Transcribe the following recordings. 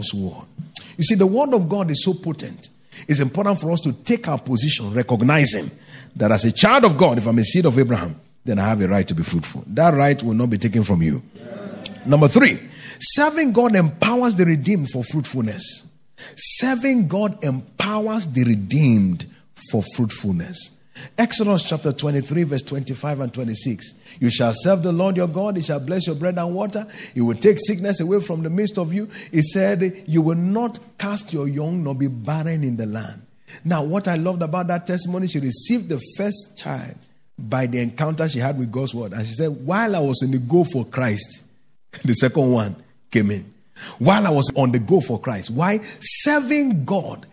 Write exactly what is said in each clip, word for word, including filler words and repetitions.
God's word. You see, the word of God is so potent. It's important for us to take our position, recognizing that as a child of God, if I'm a seed of Abraham, then I have a right to be fruitful. That right will not be taken from you. Yeah. Number three, serving God empowers the redeemed for fruitfulness. Serving God empowers the redeemed for fruitfulness. Exodus chapter twenty-three, verse twenty-five and twenty-six. You shall serve the Lord your God. He shall bless your bread and water. He will take sickness away from the midst of you. He said, you will not cast your young nor be barren in the land. Now, what I loved about that testimony, she received the first child by the encounter she had with God's word. And she said, while I was in the go for Christ, the second one came in. While I was on the go for Christ. Why? Serving God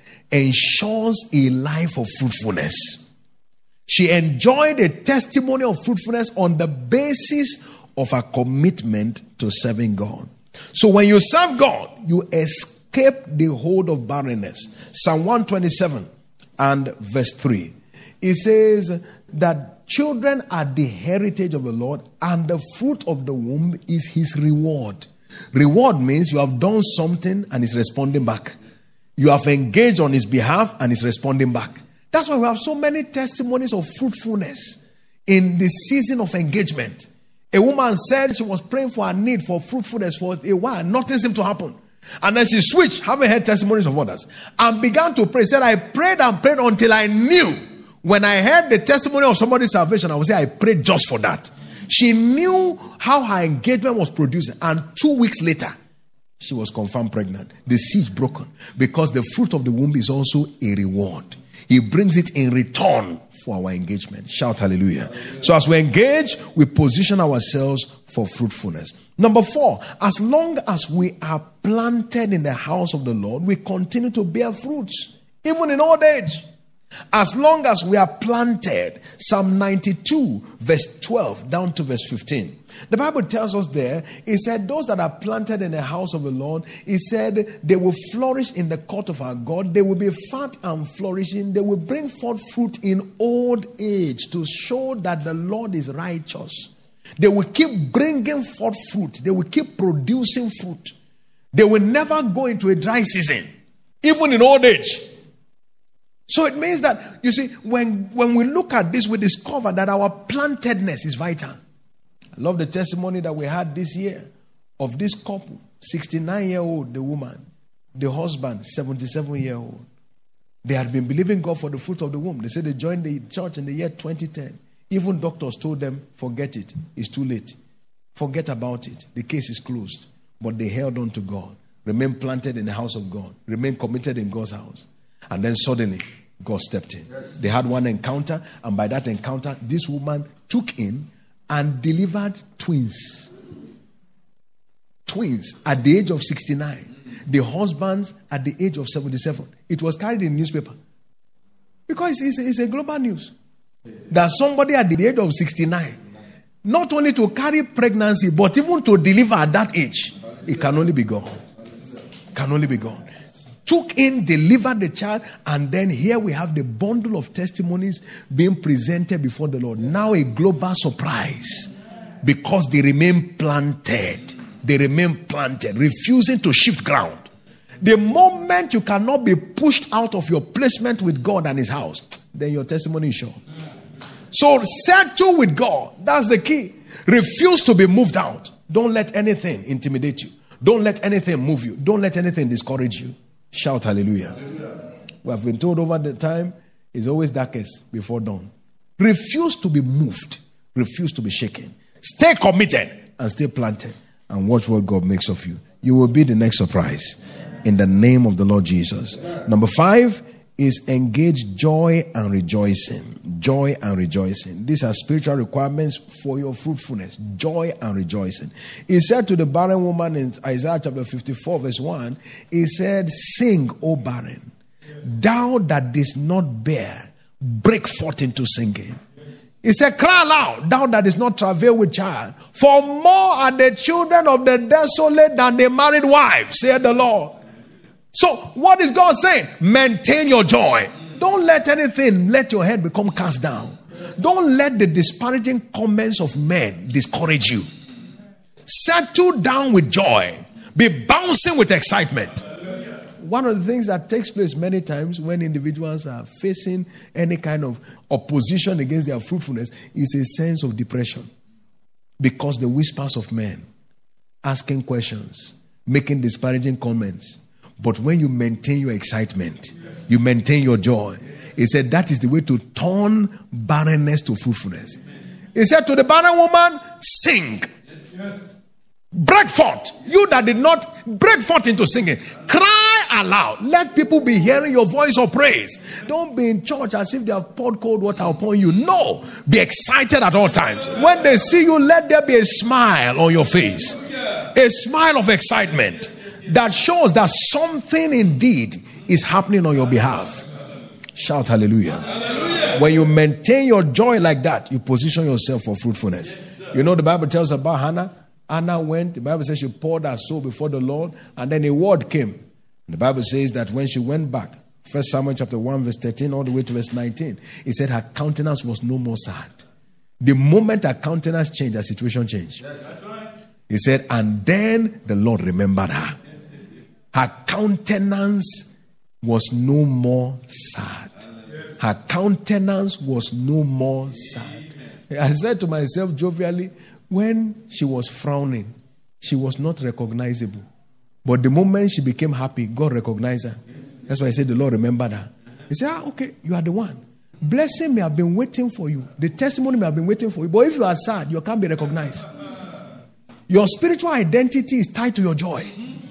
ensures a life of fruitfulness. She enjoyed a testimony of fruitfulness on the basis of her commitment to serving God. So when you serve God, you escape the hold of barrenness. Psalm one twenty-seven and verse three. It says that children are the heritage of the Lord, and the fruit of the womb is his reward. Reward means you have done something and he's responding back. You have engaged on his behalf and he's responding back. That's why we have so many testimonies of fruitfulness in the season of engagement. A woman said she was praying for her need for fruitfulness for a while. Nothing seemed to happen. And then she switched, having heard testimonies of others, and began to pray. Said, I prayed and prayed until I knew. When I heard the testimony of somebody's salvation, I would say, I prayed just for that. She knew how her engagement was producing. And two weeks later, she was confirmed pregnant. The seed broken. Because the fruit of the womb is also a reward. He brings it in return for our engagement. Shout hallelujah. Hallelujah. So as we engage, we position ourselves for fruitfulness. Number four, as long as we are planted in the house of the Lord, we continue to bear fruits, even in old age. As long as we are planted, Psalm ninety-two, verse twelve, down to verse fifteen. The Bible tells us there, it said, those that are planted in the house of the Lord, it said, they will flourish in the court of our God. They will be fat and flourishing. They will bring forth fruit in old age to show that the Lord is righteous. They will keep bringing forth fruit. They will keep producing fruit. They will never go into a dry season, even in old age. So it means that, you see, when, when we look at this, we discover that our plantedness is vital. I love the testimony that we had this year of this couple, sixty-nine-year-old, the woman, the husband, seventy-seven-year-old. They had been believing God for the fruit of the womb. They said they joined the church in the year twenty ten. Even doctors told them, forget it. It's too late. Forget about it. The case is closed. But they held on to God. Remained planted in the house of God. Remained committed in God's house. And then suddenly, God stepped in. Yes. They had one encounter. And by that encounter, this woman took in and delivered twins. Twins at the age of sixty-nine. The husbands at the age of seventy-seven. It was carried in the newspaper. Because it's, it's a global news. That somebody at the age of sixty-nine, not only to carry pregnancy, but even to deliver at that age, it can only be God. Can only be God. Took in, delivered the child, and then here we have the bundle of testimonies being presented before the Lord. Now a global surprise, because they remain planted. They remain planted, refusing to shift ground. The moment you cannot be pushed out of your placement with God and his house, then your testimony is sure. So settle with God. That's the key. Refuse to be moved out. Don't let anything intimidate you. Don't let anything move you. Don't let anything discourage you. Shout hallelujah. Hallelujah. We have been told over the time, it's always darkest before dawn. Refuse to be moved. Refuse to be shaken. Stay committed and stay planted. And watch what God makes of you. You will be the next surprise. In the name of the Lord Jesus. Number five is engage joy and rejoicing. Joy and rejoicing. These are spiritual requirements for your fruitfulness. Joy and rejoicing. He said to the barren woman in Isaiah chapter fifty-four verse one, he said, sing, O barren, thou that didst not bear, break forth into singing. He said, cry aloud, thou that didst not travail with child, for more are the children of the desolate than the married wife, said the Lord. So, what is God saying? Maintain your joy. Don't let anything, let your head become cast down. Don't let the disparaging comments of men discourage you. Settle down with joy. Be bouncing with excitement. one of the things that takes place many times when individuals are facing any kind of opposition against their fruitfulness is a sense of depression. Because the whispers of men, asking questions, making disparaging comments. But when you maintain your excitement, yes. you maintain your joy. Yes. He said that is the way to turn barrenness to fruitfulness. Amen. He said to the barren woman, sing. Yes. Yes. Break forth. You that did not break forth into singing. Cry aloud. Let people be hearing your voice of praise. Don't be in church as if they have poured cold water upon you. No. Be excited at all times. When they see you, let there be a smile on your face. A smile of excitement that shows that something indeed is happening on your behalf. Shout hallelujah. Hallelujah. When you maintain your joy like that, you position yourself for fruitfulness. You know the Bible tells about Hannah. Hannah went, the Bible says she poured her soul before the Lord, and then a word came. The Bible says that when she went back, First Samuel chapter one, verse thirteen, all the way to verse nineteen, it said her countenance was no more sad. The moment her countenance changed, her situation changed. Yes, that's right. He said, and then the Lord remembered her. Yes, yes, yes. Her countenance was no more sad. Yes. Her countenance was no more sad. I said to myself jovially, when she was frowning, she was not recognizable. But the moment she became happy, God recognized her. That's why I said the Lord remembered her. He said, ah, okay, you are the one. Blessing may have been waiting for you. The testimony may have been waiting for you. But if you are sad, you can't be recognized. Your spiritual identity is tied to your joy.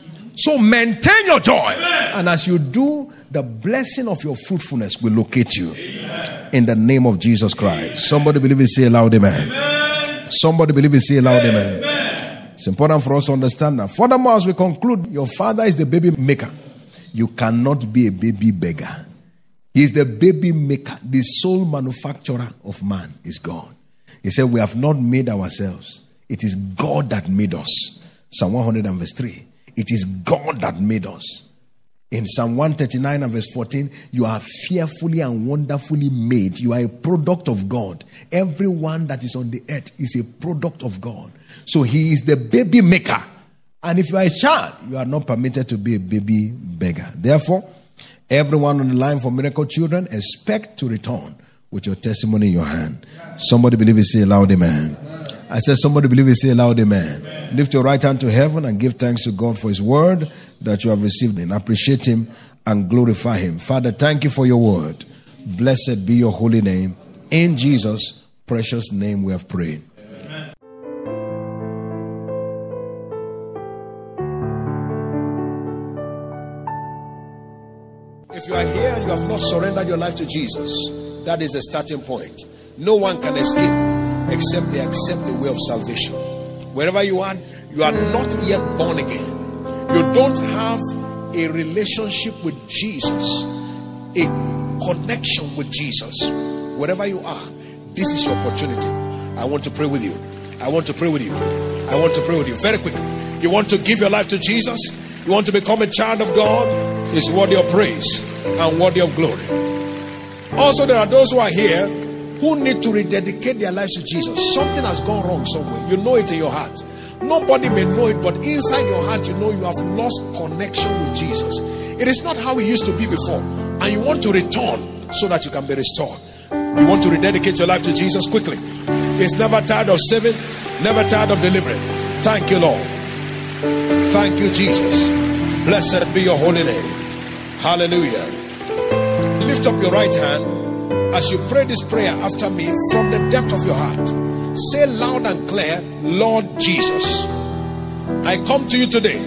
So maintain your joy. And as you do, the blessing of your fruitfulness will locate you. In the name of Jesus Christ. Somebody believe it, say aloud, amen. Somebody believe it, say aloud, amen. Amen. It's important for us to understand that. Furthermore, as we conclude, your father is the baby maker. You cannot be a baby beggar. He is the baby maker. The sole manufacturer of man is God. He said, we have not made ourselves. It is God that made us. Psalm one hundred and verse three. It is God that made us. In Psalm one thirty-nine and verse fourteen, you are fearfully and wonderfully made. You are a product of God. Everyone that is on the earth is a product of God. So he is the baby maker. And if you are a child, you are not permitted to be a baby beggar. Therefore, everyone on the line for Miracle Children, expect to return with your testimony in your hand. Somebody believe it, say loud amen. I said somebody believe it, say loud amen. Amen. Lift your right hand to heaven and give thanks to God for his word that you have received, and appreciate him and glorify him. Father, thank you for your word. Blessed be your holy name. In Jesus' precious name we have prayed. Amen. If you are here and you have not surrendered your life to Jesus, that is the starting point. No one can escape except they accept the way of salvation. Wherever you are, you are not yet born again. You don't have a relationship with Jesus, a connection with Jesus. Wherever you are, this is your opportunity. I want to pray with you. I want to pray with you. I want to pray with you. Very quickly. You want to give your life to Jesus? You want to become a child of God? It's worthy of praise and worthy of glory. Also, there are those who are here who need to rededicate their lives to Jesus. Something has gone wrong somewhere. You know it in your heart. Nobody may know it, but inside your heart, you know you have lost connection with Jesus. It is not how it used to be before. And you want to return so that you can be restored. You want to rededicate your life to Jesus quickly. He's never tired of saving, never tired of delivering. Thank you, Lord. Thank you, Jesus. Blessed be your holy name. Hallelujah. Lift up your right hand as you pray this prayer after me from the depth of your heart. Say loud and clear, Lord Jesus, I come to you today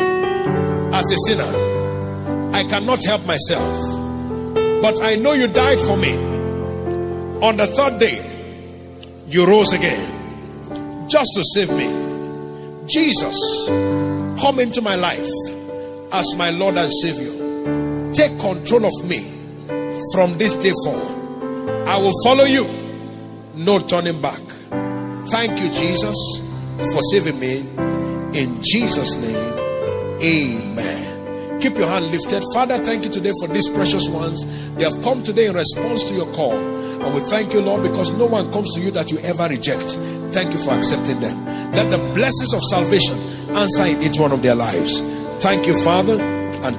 as a sinner. I cannot help myself, but I know you died for me. On the third day, you rose again just to save me. Jesus, come into my life as my Lord and Savior. Take control of me from this day forward. I will follow you, no turning back. Thank you, Jesus, for saving me. In Jesus' name, amen. Keep your hand lifted. Father, thank you today for these precious ones. They have come today in response to your call. And we thank you, Lord, because no one comes to you that you ever reject. Thank you for accepting them. Let the blessings of salvation answer in each one of their lives. Thank you, Father.